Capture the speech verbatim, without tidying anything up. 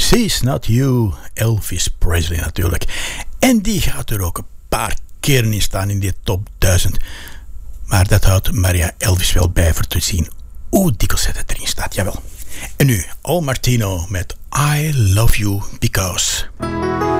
She's Not You, Elvis Presley natuurlijk. En die gaat er ook een paar keren in staan in die top duizend. Maar dat houdt Maria Elvis wel bij voor te zien hoe dikwijls het erin staat, jawel. En nu, Al Martino met I Love You Because...